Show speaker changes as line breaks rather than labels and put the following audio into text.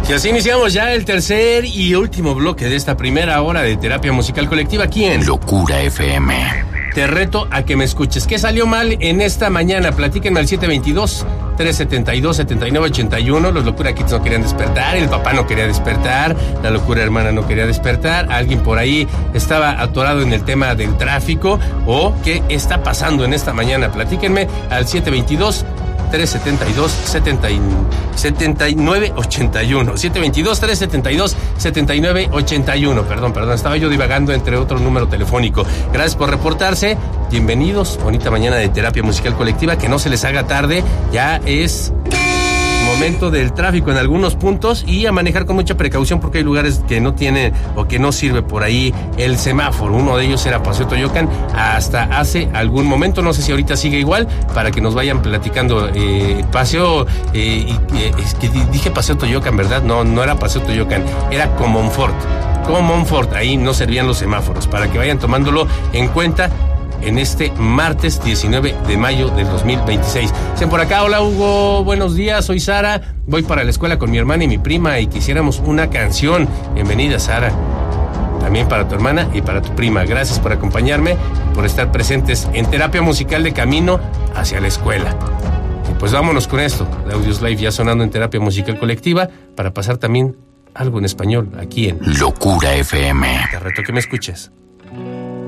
Y así iniciamos ya el tercer y último bloque de esta primera hora de terapia musical colectiva aquí en
Locura FM.
Te reto a que me escuches. ¿Qué salió mal en esta mañana? Platíquenme al 722-372-7981. Los Locura Kids no querían despertar, el papá no quería despertar, la Locura Hermana no quería despertar, alguien por ahí estaba atorado en el tema del tráfico, o qué está pasando en esta mañana. Platíquenme al 722-372-7981. 722-372-7981. Perdón, estaba yo divagando entre otro número telefónico. Gracias por reportarse. Bienvenidos. Bonita mañana de terapia musical colectiva. Que no se les haga tarde. Ya es momento del tráfico en algunos puntos y a manejar con mucha precaución porque hay lugares que no tienen o que no sirve por ahí el semáforo. Uno de ellos era Paseo Toyocan hasta hace algún momento, no sé si ahorita sigue igual, para que nos vayan platicando. Paseo, es que dije Paseo Toyocan, ¿verdad? No era Paseo Toyocan, era Comonfort, ahí no servían los semáforos, para que vayan tomándolo en cuenta en este martes 19 de mayo del 2026. Dicen por acá: hola Hugo, buenos días, soy Sara, voy para la escuela con mi hermana y mi prima y quisiéramos una canción. Bienvenida, Sara. También para tu hermana y para tu prima. Gracias por acompañarme, por estar presentes en terapia musical de camino hacia la escuela. Y pues vámonos con esto, de Audios Live ya sonando en terapia musical colectiva, para pasar también algo en español aquí en
Locura FM.
Te reto que me escuches.